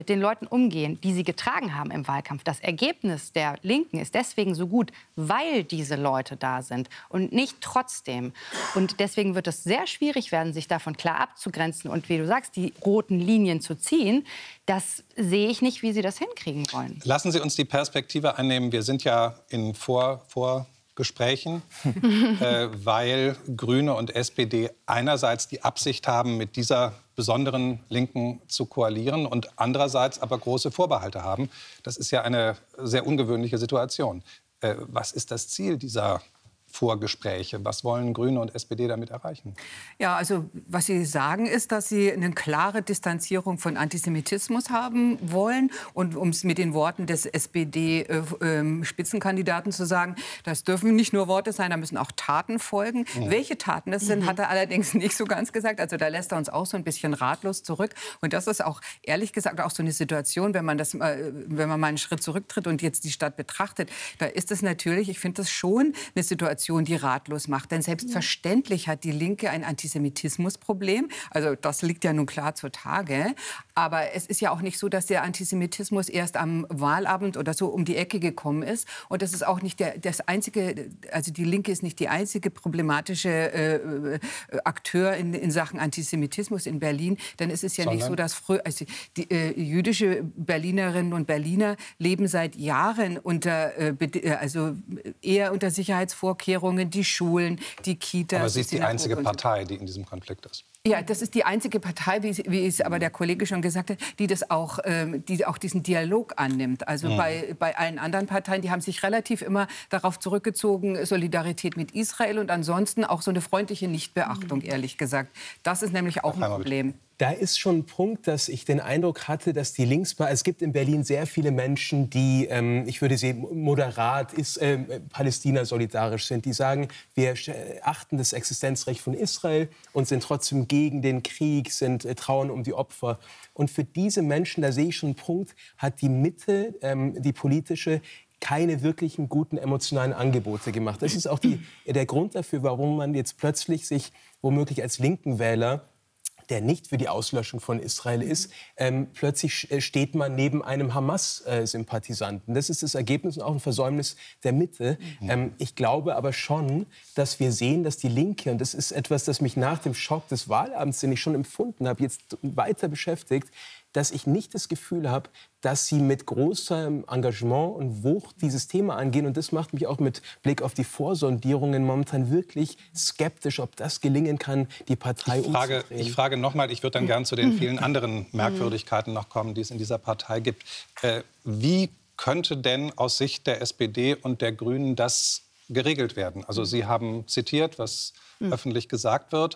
mit den Leuten umgehen, die sie getragen haben im Wahlkampf. Das Ergebnis der Linken ist deswegen so gut, weil diese Leute da sind und nicht trotzdem. Und deswegen wird es sehr schwierig werden, sich davon klar abzugrenzen und, wie du sagst, die roten Linien zu ziehen. Das sehe ich nicht, wie sie das hinkriegen wollen. Lassen Sie uns die Perspektive annehmen. Wir sind ja in Vorgesprächen, weil Grüne und SPD einerseits die Absicht haben, mit dieser besonderen Linken zu koalieren und andererseits aber große Vorbehalte haben. Das ist ja eine sehr ungewöhnliche Situation. Was ist das Ziel dieser Vorgespräche? Was wollen Grüne und SPD damit erreichen? Ja, also was Sie sagen, ist, dass Sie eine klare Distanzierung von Antisemitismus haben wollen. Und um es mit den Worten des SPD-Spitzenkandidaten zu sagen, das dürfen nicht nur Worte sein, da müssen auch Taten folgen. Welche Taten das sind, hat er allerdings nicht so ganz gesagt. Also da lässt er uns auch so ein bisschen ratlos zurück. Und das ist auch, ehrlich gesagt, auch so eine Situation, wenn man mal einen Schritt zurücktritt und jetzt die Stadt betrachtet, da ist es natürlich, ich finde das schon eine Situation, die ratlos macht. Denn selbstverständlich hat die Linke ein Antisemitismusproblem. Also das liegt ja nun klar zutage. Aber es ist ja auch nicht so, dass der Antisemitismus erst am Wahlabend oder so um die Ecke gekommen ist. Und das ist auch nicht das einzige, also die Linke ist nicht die einzige problematische Akteur in Sachen Antisemitismus in Berlin. Denn es ist ja nicht so, dass die jüdische Berlinerinnen und Berliner leben seit Jahren eher unter Sicherheitsvorkehrungen, die Schulen, die Kitas. Aber sie ist die einzige Partei, die in diesem Konflikt ist. Ja, das ist die einzige Partei, wie es aber der Kollege schon gesagt hat, die auch diesen Dialog annimmt. Also bei allen anderen Parteien, die haben sich relativ immer darauf zurückgezogen, Solidarität mit Israel und ansonsten auch so eine freundliche Nichtbeachtung, ehrlich gesagt. Das ist nämlich auch ein Problem. Da ist schon ein Punkt, dass ich den Eindruck hatte, dass die Linkspartei, es gibt in Berlin sehr viele Menschen, die, ich würde sie moderat, Palästina solidarisch sind, die sagen, wir achten das Existenzrecht von Israel und sind trotzdem gegen den Krieg, trauern um die Opfer. Und für diese Menschen, da sehe ich schon einen Punkt, hat die Mitte, die politische, keine wirklichen guten emotionalen Angebote gemacht. Das ist auch der Grund dafür, warum man jetzt plötzlich sich womöglich als linken Wähler, der nicht für die Auslöschung von Israel ist, plötzlich steht man neben einem Hamas-Sympathisanten. Das ist das Ergebnis und auch ein Versäumnis der Mitte. Ich glaube aber schon, dass wir sehen, dass die Linke, und das ist etwas, das mich nach dem Schock des Wahlabends, den ich schon empfunden habe, jetzt weiter beschäftigt, dass ich nicht das Gefühl habe, dass sie mit großem Engagement und Wucht dieses Thema angehen. Und das macht mich auch mit Blick auf die Vorsondierungen momentan wirklich skeptisch, ob das gelingen kann, die Partei umzudrehen. Ich frage nochmal, ich würde dann gern zu den vielen anderen Merkwürdigkeiten noch kommen, die es in dieser Partei gibt. Wie könnte denn aus Sicht der SPD und der Grünen das geregelt werden? Also Sie haben zitiert, was öffentlich gesagt wird.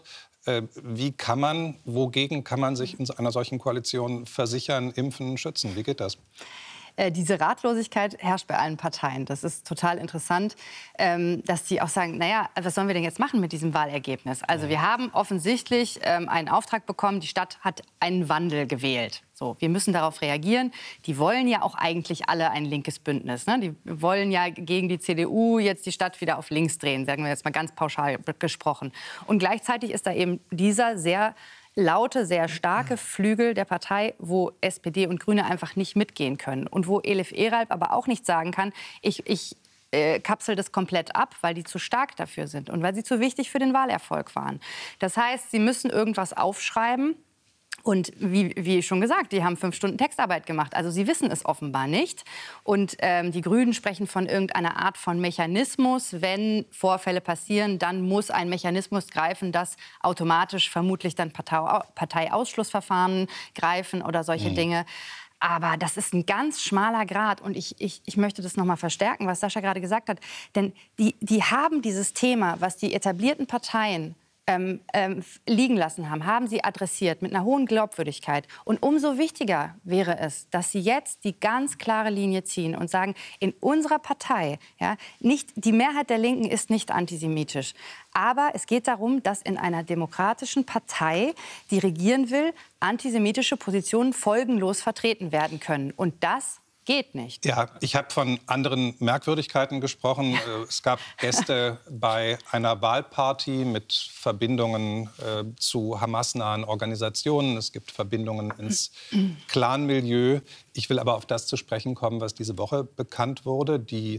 Wogegen kann man sich in einer solchen Koalition versichern, impfen, schützen? Wie geht das? Diese Ratlosigkeit herrscht bei allen Parteien. Das ist total interessant, dass die auch sagen, naja, was sollen wir denn jetzt machen mit diesem Wahlergebnis? Also wir haben offensichtlich einen Auftrag bekommen, die Stadt hat einen Wandel gewählt. So, wir müssen darauf reagieren. Die wollen ja auch eigentlich alle ein linkes Bündnis. Ne? Die wollen ja gegen die CDU jetzt die Stadt wieder auf links drehen, sagen wir jetzt mal ganz pauschal gesprochen. Und gleichzeitig ist da eben dieser sehr laute, sehr starke Flügel der Partei, wo SPD und Grüne einfach nicht mitgehen können. Und wo Elif Eralp aber auch nicht sagen kann, ich kapsel das komplett ab, weil die zu stark dafür sind und weil sie zu wichtig für den Wahlerfolg waren. Das heißt, sie müssen irgendwas aufschreiben. Und wie schon gesagt, die haben 5 Stunden Textarbeit gemacht. Also sie wissen es offenbar nicht. Und die Grünen sprechen von irgendeiner Art von Mechanismus. Wenn Vorfälle passieren, dann muss ein Mechanismus greifen, das automatisch vermutlich dann Parteiausschlussverfahren greifen oder solche Dinge. Aber das ist ein ganz schmaler Grat. Und ich möchte das noch mal verstärken, was Sascha gerade gesagt hat. Denn die haben dieses Thema, was die etablierten Parteien liegen lassen haben sie adressiert mit einer hohen Glaubwürdigkeit. Und umso wichtiger wäre es, dass sie jetzt die ganz klare Linie ziehen und sagen, in unserer Partei, ja, die Mehrheit der Linken ist nicht antisemitisch. Aber es geht darum, dass in einer demokratischen Partei, die regieren will, antisemitische Positionen folgenlos vertreten werden können. Und das geht nicht. Ja, ich habe von anderen Merkwürdigkeiten gesprochen. Es gab Gäste bei einer Wahlparty mit Verbindungen zu Hamas-nahen Organisationen. Es gibt Verbindungen ins Clan-Milieu. Ich will aber auf das zu sprechen kommen, was diese Woche bekannt wurde. Die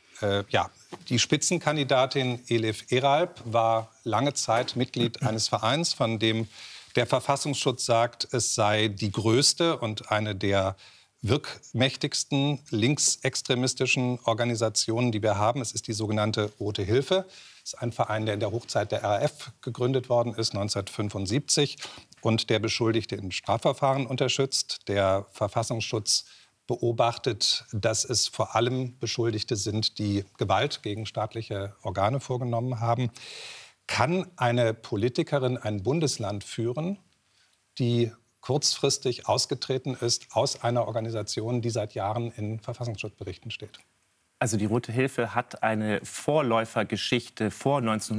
Spitzenkandidatin Elif Eralp war lange Zeit Mitglied eines Vereins, von dem der Verfassungsschutz sagt, es sei die größte und eine der wirkmächtigsten linksextremistischen Organisationen, die wir haben. Es ist die sogenannte Rote Hilfe. Es ist ein Verein, der in der Hochzeit der RAF gegründet worden ist, 1975, und der Beschuldigte in Strafverfahren unterstützt. Der Verfassungsschutz beobachtet, dass es vor allem Beschuldigte sind, die Gewalt gegen staatliche Organe vorgenommen haben. Kann eine Politikerin ein Bundesland führen, die kurzfristig ausgetreten ist aus einer Organisation, die seit Jahren in Verfassungsschutzberichten steht? Also die Rote Hilfe hat eine Vorläufergeschichte vor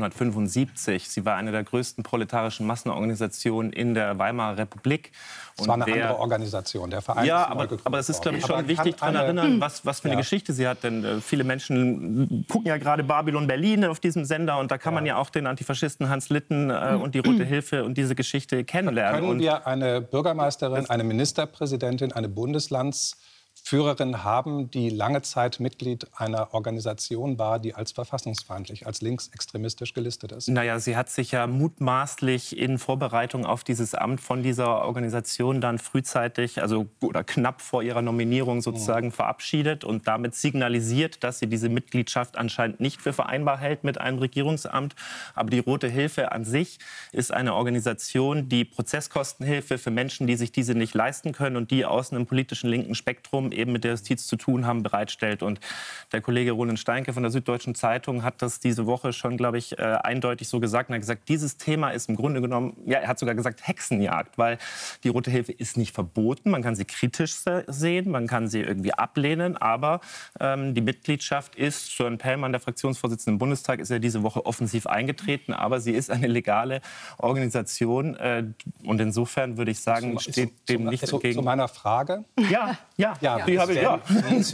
1975. Sie war eine der größten proletarischen Massenorganisationen in der Weimarer Republik. Es war eine andere Organisation, der Verein. Ja, aber es ist, glaube ich, schon wichtig daran erinnern, was für eine Geschichte sie hat. Denn viele Menschen gucken ja gerade Babylon Berlin auf diesem Sender. Und da kann man ja auch den Antifaschisten Hans Litten und die Rote Hilfe und diese Geschichte kennenlernen. Können wir eine Bürgermeisterin, eine Ministerpräsidentin, eine Bundeslandsführerin haben, die lange Zeit Mitglied einer Organisation war, die als verfassungsfeindlich, als linksextremistisch gelistet ist? Naja, sie hat sich ja mutmaßlich in Vorbereitung auf dieses Amt von dieser Organisation dann frühzeitig, also oder knapp vor ihrer Nominierung sozusagen verabschiedet und damit signalisiert, dass sie diese Mitgliedschaft anscheinend nicht für vereinbar hält mit einem Regierungsamt. Aber die Rote Hilfe an sich ist eine Organisation, die Prozesskostenhilfe für Menschen, die sich diese nicht leisten können und die aus einem politischen linken Spektrum eben mit der Justiz zu tun haben, bereitstellt. Und der Kollege Roland Steinke von der Süddeutschen Zeitung hat das diese Woche schon, glaube ich, eindeutig so gesagt. Er hat gesagt, dieses Thema ist im Grunde genommen, ja, er hat sogar gesagt, Hexenjagd, weil die Rote Hilfe ist nicht verboten. Man kann sie kritisch sehen, man kann sie irgendwie ablehnen, aber die Mitgliedschaft ist, Sören Pellmann, der Fraktionsvorsitzende im Bundestag, ist ja diese Woche offensiv eingetreten, aber sie ist eine legale Organisation und insofern würde ich sagen, steht dem nicht entgegen. Zu meiner Frage? Ja. Es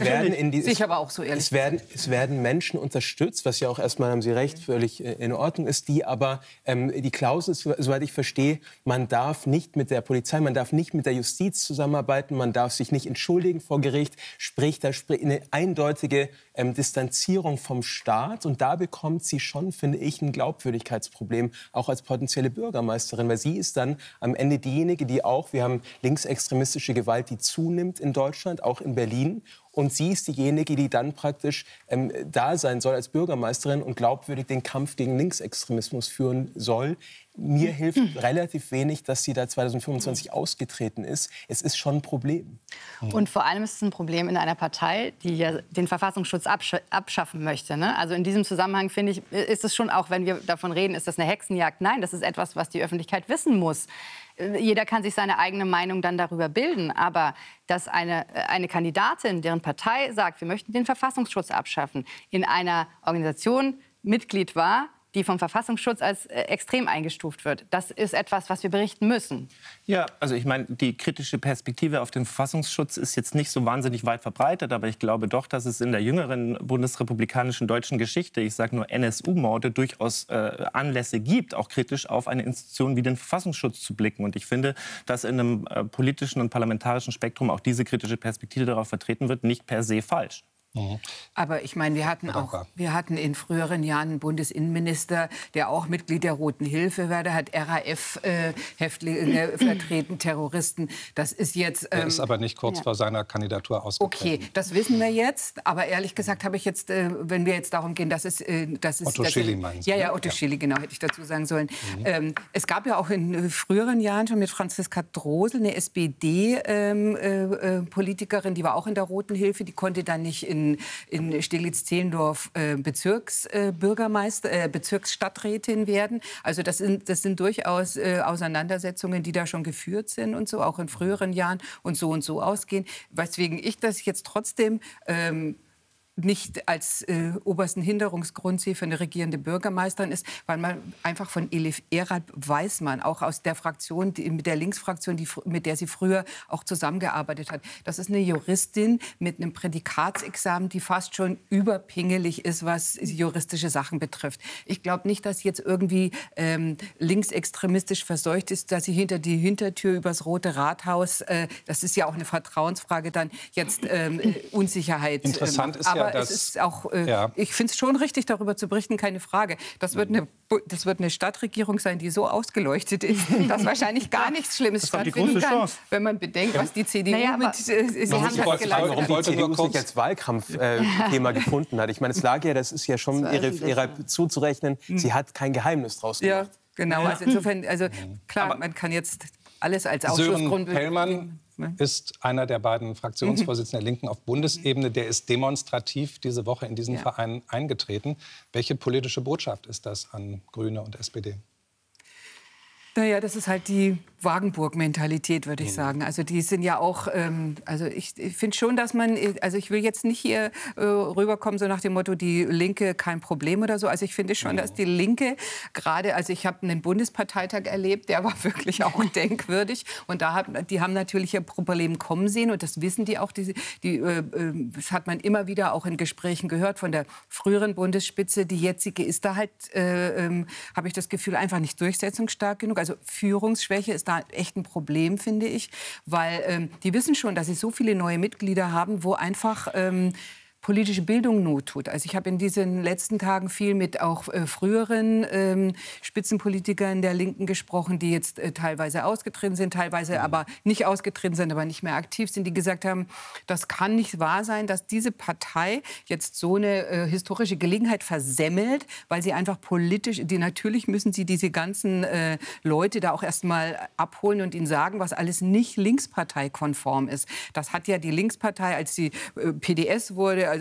ehrlich werden Menschen unterstützt, was ja auch erstmal, haben Sie recht, völlig in Ordnung ist, die aber die Klausel ist, soweit ich verstehe, man darf nicht mit der Polizei, man darf nicht mit der Justiz zusammenarbeiten, man darf sich nicht entschuldigen vor Gericht, sprich eine eindeutige Distanzierung vom Staat, und da bekommt sie schon, finde ich, ein Glaubwürdigkeitsproblem, auch als potenzielle Bürgermeisterin, weil sie ist dann am Ende diejenige, die auch, wir haben linksextremistische Gewalt, die zunimmt in Deutschland, auch in Berlin. Und sie ist diejenige, die dann praktisch da sein soll als Bürgermeisterin und glaubwürdig den Kampf gegen Linksextremismus führen soll. Mir hilft relativ wenig, dass sie da 2025 ausgetreten ist. Es ist schon ein Problem. Und vor allem ist es ein Problem in einer Partei, die ja den Verfassungsschutz abschaffen möchte. Ne? Also in diesem Zusammenhang, finde ich, ist es schon, auch wenn wir davon reden, ist das eine Hexenjagd? Nein, das ist etwas, was die Öffentlichkeit wissen muss. Jeder kann sich seine eigene Meinung dann darüber bilden. Aber dass eine Kandidatin, deren Partei sagt, wir möchten den Verfassungsschutz abschaffen, in einer Organisation Mitglied war, die vom Verfassungsschutz als extrem eingestuft wird. Das ist etwas, was wir berichten müssen. Ja, also ich meine, die kritische Perspektive auf den Verfassungsschutz ist jetzt nicht so wahnsinnig weit verbreitet, aber ich glaube doch, dass es in der jüngeren bundesrepublikanischen deutschen Geschichte, ich sage nur NSU-Morde, durchaus Anlässe gibt, auch kritisch auf eine Institution wie den Verfassungsschutz zu blicken. Und ich finde, dass in einem politischen und parlamentarischen Spektrum auch diese kritische Perspektive darauf vertreten wird, nicht per se falsch. Aber ich meine, wir hatten in früheren Jahren einen Bundesinnenminister, der auch Mitglied der Roten Hilfe war. Der hat RAF-Häftlinge vertreten, Terroristen. Das ist jetzt... Er ist aber nicht kurz vor seiner Kandidatur ausgetreten. Okay, das wissen wir jetzt. Aber ehrlich gesagt habe ich jetzt, wenn wir jetzt darum gehen, dass es... Otto Schily meinen Sie? Ja, Otto Schily, genau, hätte ich dazu sagen sollen. Es gab ja auch in früheren Jahren schon mit Franziska Drosel eine SPD-Politikerin, die war auch in der Roten Hilfe. Die konnte dann nicht in Steglitz-Zehlendorf Bezirksstadträtin werden. Also das sind durchaus Auseinandersetzungen, die da schon geführt sind und so, auch in früheren Jahren und so ausgehen. Weswegen ich das jetzt trotzdem nicht als obersten Hinderungsgrund sehe für eine regierende Bürgermeisterin ist, weil man einfach von Elif Erat weiß man, auch aus der Fraktion, mit der Linksfraktion, mit der sie früher auch zusammengearbeitet hat. Das ist eine Juristin mit einem Prädikatsexamen, die fast schon überpingelig ist, was juristische Sachen betrifft. Ich glaube nicht, dass sie jetzt irgendwie linksextremistisch verseucht ist, dass sie hinter die Hintertür übers Rote Rathaus, das ist ja auch eine Vertrauensfrage, dann jetzt Unsicherheit. Interessant ist ja, es ist auch, ich finde es schon richtig, darüber zu berichten, keine Frage. Das wird eine Stadtregierung sein, die so ausgeleuchtet ist, dass wahrscheinlich gar nichts Schlimmes stattfinden kann, wenn man bedenkt, was die CDU warum die CDU sich als Wahlkampfthema gefunden hat. Ich meine, es lag ja, das ist ja schon ihrer zuzurechnen, sie hat kein Geheimnis draus gemacht. Ja, genau. Also insofern, klar, man kann jetzt alles als Ausschlussgrund... Sören Pellmann ist einer der beiden Fraktionsvorsitzenden der Linken auf Bundesebene. Der ist demonstrativ diese Woche in diesen Verein eingetreten. Welche politische Botschaft ist das an Grüne und SPD? Naja, das ist halt die Wagenburg-Mentalität, würde ich sagen. Also die sind ja auch, also ich finde schon, dass man, also ich will jetzt nicht hier rüberkommen so nach dem Motto, die Linke kein Problem oder so. Also ich finde schon, dass die Linke gerade, also ich habe einen Bundesparteitag erlebt, der war wirklich auch denkwürdig. Und die haben natürlich ihr Problem kommen sehen und das wissen die auch. Das hat man immer wieder auch in Gesprächen gehört von der früheren Bundesspitze. Die jetzige ist da halt, habe ich das Gefühl, einfach nicht durchsetzungsstark genug. Also Führungsschwäche ist da echt ein Problem, finde ich, weil die wissen schon, dass sie so viele neue Mitglieder haben, wo einfach politische Bildung Not tut. Also ich habe in diesen letzten Tagen viel mit auch früheren Spitzenpolitikern der Linken gesprochen, die jetzt teilweise ausgetreten sind, teilweise aber nicht ausgetreten sind, aber nicht mehr aktiv sind, die gesagt haben, das kann nicht wahr sein, dass diese Partei jetzt so eine historische Gelegenheit versemmelt, weil sie einfach politisch, natürlich müssen sie diese ganzen Leute da auch erst mal abholen und ihnen sagen, was alles nicht linksparteikonform ist. Das hat ja die Linkspartei, als die PDS wurde,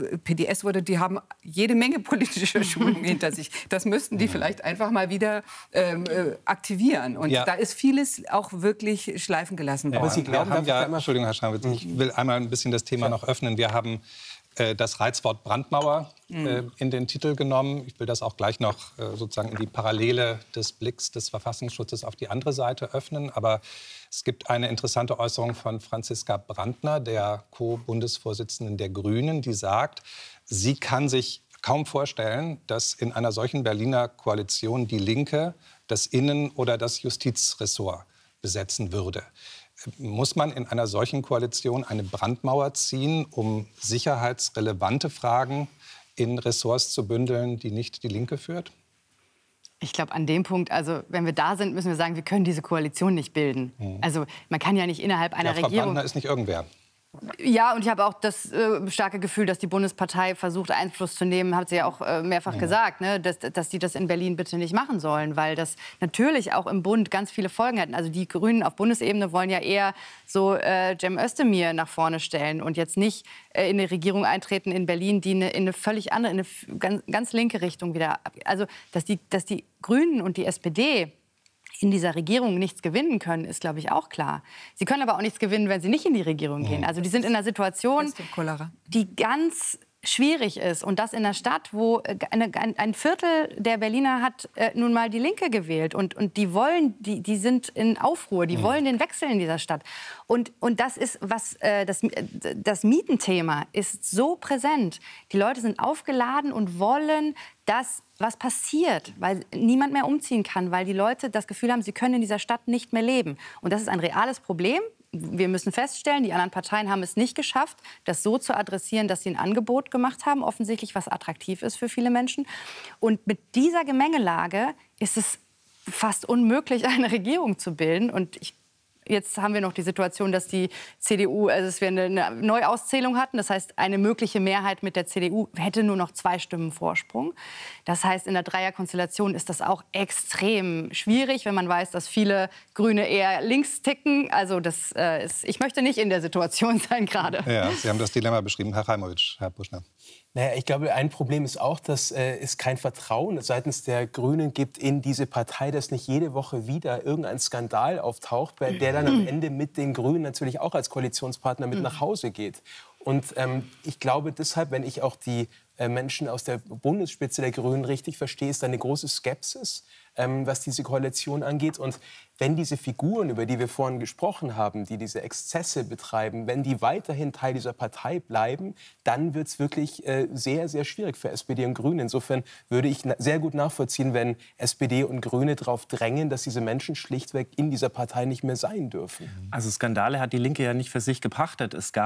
die haben jede Menge politische Schulungen hinter sich. Das müssten die vielleicht einfach mal wieder aktivieren. Und da ist vieles auch wirklich schleifen gelassen worden. Aber Sie glauben, Entschuldigung, Herr Schramwitz, ich will einmal ein bisschen das Thema noch öffnen. Wir haben das Reizwort Brandmauer in den Titel genommen. Ich will das auch gleich noch sozusagen in die Parallele des Blicks des Verfassungsschutzes auf die andere Seite öffnen. Aber es gibt eine interessante Äußerung von Franziska Brandner, der Co-Bundesvorsitzenden der Grünen, die sagt, sie kann sich kaum vorstellen, dass in einer solchen Berliner Koalition die Linke das Innen- oder das Justizressort besetzen würde. Muss man in einer solchen Koalition eine Brandmauer ziehen, um sicherheitsrelevante Fragen in Ressorts zu bündeln, die nicht die Linke führt? Ich glaube, an dem Punkt, also wenn wir da sind, müssen wir sagen, wir können diese Koalition nicht bilden. Also man kann ja nicht innerhalb einer Frau Regierung... Brandner ist nicht irgendwer. Ja, und ich habe auch das starke Gefühl, dass die Bundespartei versucht, Einfluss zu nehmen, hat sie ja auch mehrfach gesagt, ne? dass die das in Berlin bitte nicht machen sollen, weil das natürlich auch im Bund ganz viele Folgen hätten. Also die Grünen auf Bundesebene wollen ja eher so Cem Özdemir nach vorne stellen und jetzt nicht in eine Regierung eintreten in Berlin, die in eine völlig andere, in eine ganz linke Richtung wieder... Also dass die Grünen und die SPD in dieser Regierung nichts gewinnen können, ist, glaube ich, auch klar. Sie können aber auch nichts gewinnen, wenn sie nicht in die Regierung gehen. Also die sind in einer Situation, die ganz schwierig ist. Und das in einer Stadt, wo ein Viertel der Berliner hat nun mal die Linke gewählt. Und die sind in Aufruhr, die wollen den Wechsel in dieser Stadt. Und das ist das Mietenthema ist so präsent. Die Leute sind aufgeladen und wollen das, was passiert, weil niemand mehr umziehen kann, weil die Leute das Gefühl haben, sie können in dieser Stadt nicht mehr leben. Und das ist ein reales Problem. Wir müssen feststellen, die anderen Parteien haben es nicht geschafft, das so zu adressieren, dass sie ein Angebot gemacht haben, offensichtlich, was attraktiv ist für viele Menschen. Und mit dieser Gemengelage ist es fast unmöglich, eine Regierung zu bilden. Und jetzt haben wir noch die Situation, dass die CDU, also dass wir eine Neuauszählung hatten. Das heißt, eine mögliche Mehrheit mit der CDU hätte nur noch 2 Stimmen Vorsprung. Das heißt, in der Dreierkonstellation ist das auch extrem schwierig, wenn man weiß, dass viele Grüne eher links ticken. Also ich möchte nicht in der Situation sein gerade. Ja, Sie haben das Dilemma beschrieben, Herr Reimowitsch, Herr Buschner. Naja, ich glaube, ein Problem ist auch, dass es kein Vertrauen seitens der Grünen gibt in diese Partei, dass nicht jede Woche wieder irgendein Skandal auftaucht, der dann am Ende mit den Grünen natürlich auch als Koalitionspartner mit nach Hause geht. Und ich glaube deshalb, wenn ich auch die Menschen aus der Bundesspitze der Grünen richtig verstehe, ist da eine große Skepsis, was diese Koalition angeht. Und wenn diese Figuren, über die wir vorhin gesprochen haben, die diese Exzesse betreiben, wenn die weiterhin Teil dieser Partei bleiben, dann wird es wirklich sehr, sehr schwierig für SPD und Grüne. Insofern würde ich sehr gut nachvollziehen, wenn SPD und Grüne darauf drängen, dass diese Menschen schlichtweg in dieser Partei nicht mehr sein dürfen. Also Skandale hat die Linke ja nicht für sich gepachtet. Es gab